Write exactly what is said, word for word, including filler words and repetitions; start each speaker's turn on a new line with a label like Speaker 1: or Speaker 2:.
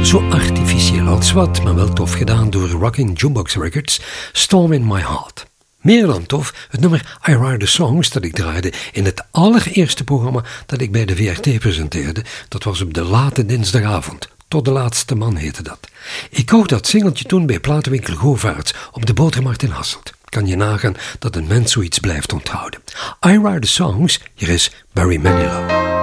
Speaker 1: Zo artificieel als wat, maar wel tof gedaan door Rocking Jukebox Records, Storm in My Heart. Meer dan tof, het nummer I Write the Songs dat ik draaide in het allereerste programma dat ik bij de V R T presenteerde, dat was op de late dinsdagavond. Tot de laatste man heette dat. Ik kocht dat singeltje toen bij platenwinkel Govaerts op de Botermarkt in Hasselt. Kan je nagaan dat een mens zoiets blijft onthouden. I Write the Songs, hier is Barry Manilow.